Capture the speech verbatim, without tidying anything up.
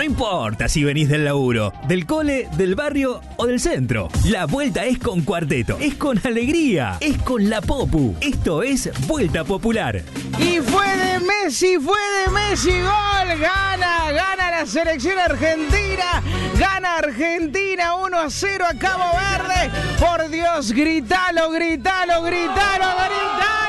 importa si venís del laburo, del cole, del barrio o del centro. La vuelta es con Cuarteto, es con alegría, es con la Popu. Esto es Vuelta Popular. Y fue de Messi, fue de Messi, gol, gana, gana la selección argentina, gana Argentina uno a cero a Cabo Verde. Por Dios, gritalo, gritalo, gritalo, gritalo.